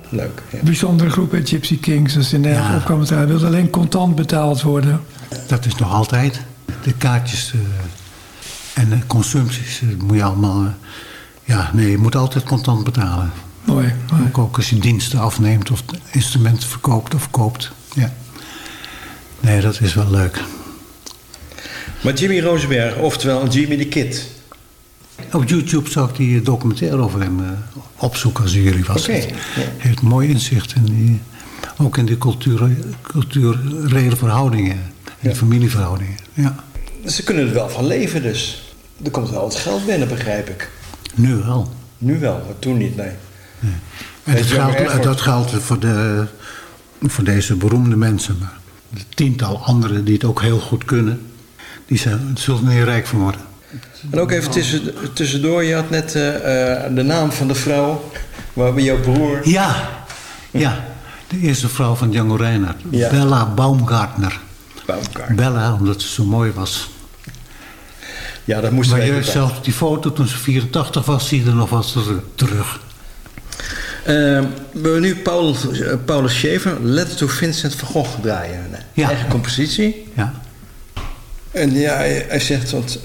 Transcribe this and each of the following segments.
leuk. Ja. Bijzondere groep, hè, Gypsy Kings. Als in de opkwam, hij wilde alleen contant betaald worden. Dat is nog altijd. De kaartjes en de consumpties moet je allemaal... je moet altijd contant betalen. Mooi. Ook als je diensten afneemt of instrumenten verkoopt of koopt. Ja. Nee, dat is wel leuk. Maar Jimmy Rosenberg, oftewel Jimmy the Kid. Op YouTube zou ik die documentaire over hem opzoeken als jullie was. Oké. Ja. Heeft mooi inzicht in ook in de culturele verhoudingen. En de familieverhoudingen. Ja. Ze kunnen er wel van leven dus. Er komt wel wat geld binnen, begrijp ik. Nu wel. Nu wel, maar toen niet, nee. En dat geldt voor deze beroemde mensen. Maar de tiental anderen die het ook heel goed kunnen, die zullen er niet rijk van worden. En ook even tussendoor, je had net de naam van de vrouw, waar jouw broer... Ja, de eerste vrouw van Django Reinhardt. Ja. Bella Baumgartner. Bella, omdat ze zo mooi was. Ja, dat moesten we zelfs op die foto, toen ze 84 was, zie je er nog wat terug. We hebben nu Paulus Schaefer, Letter to Vincent van Gogh draaien. Eigen compositie. Ja. En ja, hij zegt, want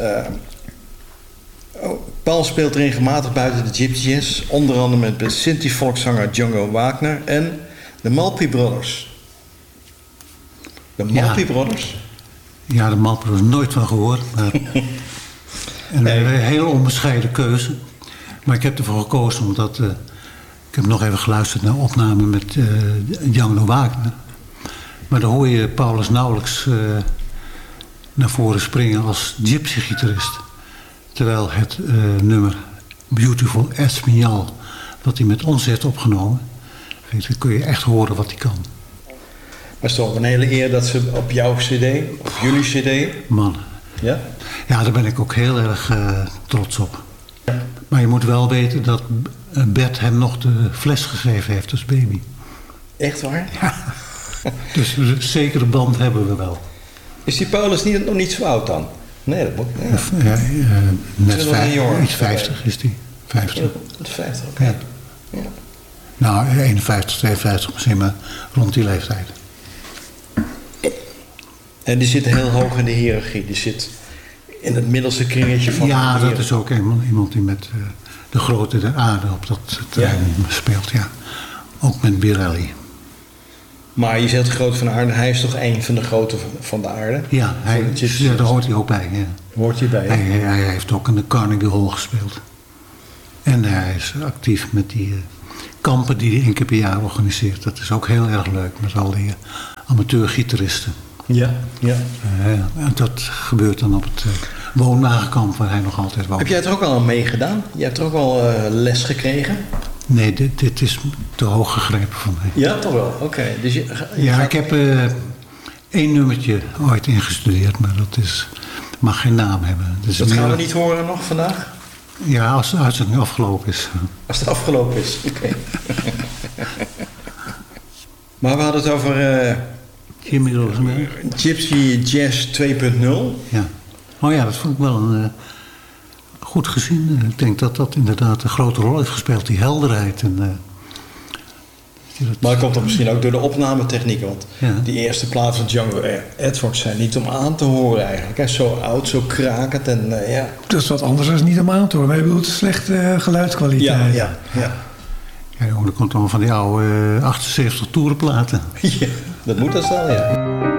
Paul speelt regelmatig buiten de Gypsy Jazz, onder andere met de Sinti-volkszanger Django Wagner en de Maltby Brothers. De Maltby Brothers? Ja, de Maltby Brothers, nooit van gehoord. Maar een hele onbescheiden keuze. Maar ik heb ervoor gekozen omdat... ik heb nog even geluisterd naar opnamen met Django Wagner. Maar dan hoor je Paulus nauwelijks naar voren springen als gypsy-gitarist. Terwijl het nummer Beautiful Espanol, wat hij met ons heeft opgenomen, dan kun je echt horen wat hij kan. Maar het is toch een hele eer dat ze op jouw cd, op jullie cd... Man. Ja? Ja, daar ben ik ook heel erg trots op. Maar je moet wel weten dat Bert hem nog de fles gegeven heeft als baby. Echt waar? Ja. Dus een zekere band hebben we wel. Is die Paulus nog niet zo oud dan? Nee, dat moet niet. Ja, net iets 50 is die. 50. Ja, dat is 50, oké. Ja. Ja. Nou, 51, 52 misschien, maar rond die leeftijd. En die zit heel hoog in de hiërarchie. Die zit in het middelste kringetje van... Ja, dat is ook iemand die met de grote der aarde op dat terrein speelt, ja. Ook met Birelli. Maar je zegt groot van de aarde. Hij is toch een van de grote van de aarde? Ja, daar hoort hij ook bij. Ja. Hoort hij bij? Hij heeft ook in de Carnegie Hall gespeeld. En hij is actief met die kampen die hij 1 keer per jaar organiseert. Dat is ook heel erg leuk met al die amateurgitaristen. Ja. En dat gebeurt dan op het woonwagenkamp waar hij nog altijd woont. Heb jij er ook al aan meegedaan? Je hebt er ook al les gekregen? Nee, dit is te hoog gegrepen van mij. Ja, toch wel? Oké. Dus ik heb 1 nummertje ooit ingestudeerd, maar dat mag geen naam hebben. Dus dat gaan we niet horen nog vandaag? Ja, als de uitzending afgelopen is. Als het afgelopen is, oké. Maar we hadden het over... Jimmy Rosenberg. Gypsy Jazz 2.0. Ja. Oh ja, dat vond ik wel goed gezien. Ik denk dat dat inderdaad een grote rol heeft gespeeld, die helderheid. Maar dat komt dan misschien ook door de opnametechnieken. Want die eerste plaat van Django Edwards zijn niet om aan te horen eigenlijk. Hij is zo oud, zo krakend en ja. Dat is wat anders dan niet om aan te horen. Maar je bedoelt slechte geluidskwaliteit. Ja, dat komt dan van die oude 78 toerenplaten. Ja, dat moet dat wel, ja.